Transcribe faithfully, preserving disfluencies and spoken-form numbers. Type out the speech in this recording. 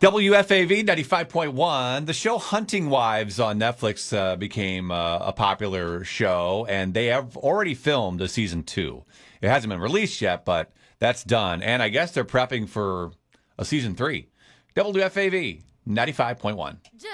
W F A V ninety-five point one. The show Hunting Wives on Netflix uh, became uh, a popular show, and they have already filmed a season two. It hasn't been released yet, but that's done. And I guess they're prepping for a season three. W F A V ninety-five point one.